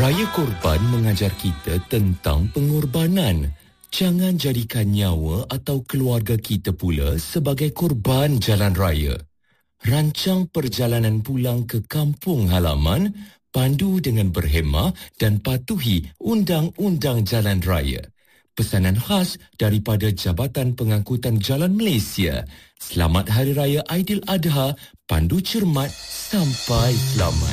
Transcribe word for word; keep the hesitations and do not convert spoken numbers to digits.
Raya Korban mengajar kita tentang pengorbanan. Jangan jadikan nyawa atau keluarga kita pula sebagai korban jalan raya. Rancang perjalanan pulang ke kampung halaman, pandu dengan berhemah dan patuhi undang-undang jalan raya. Pesanan khas daripada Jabatan Pengangkutan Jalan Malaysia. Selamat Hari Raya Aidiladha, pandu cermat sampai selamat.